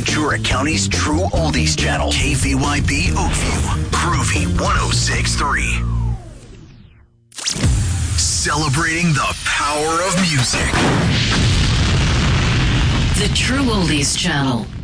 Ventura County's true oldies channel, KVYB Oakview, Groovy 106.3. Celebrating the power of music. The True Oldies Channel.